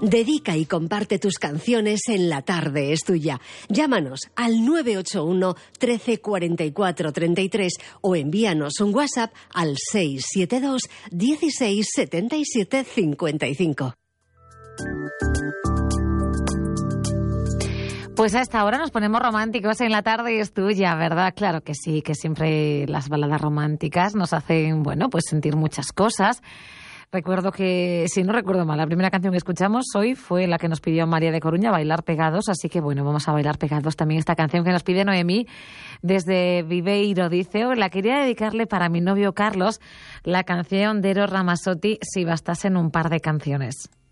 Dedica y comparte tus canciones en La Tarde es Tuya. Llámanos al 981 13 44 33 o envíanos un WhatsApp al 672 16 77 55. Pues a esta hora nos ponemos románticos en La Tarde es Tuya, ¿verdad? Claro que sí, que siempre las baladas románticas nos hacen, bueno, pues sentir muchas cosas. Recuerdo que, si no recuerdo mal, la primera canción que escuchamos hoy fue la que nos pidió María de Coruña, Bailar Pegados, así que bueno, vamos a bailar pegados también esta canción que nos pide Noemí desde Viveiro. Dice, la quería dedicarle para mi novio Carlos, la canción de Eros Ramazzotti, Si bastasen un par de canciones.